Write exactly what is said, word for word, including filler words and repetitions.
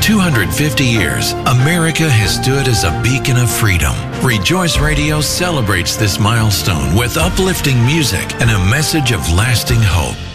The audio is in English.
two hundred fifty years, America has stood as a beacon of freedom. Rejoice Radio celebrates this milestone with uplifting music and a message of lasting hope.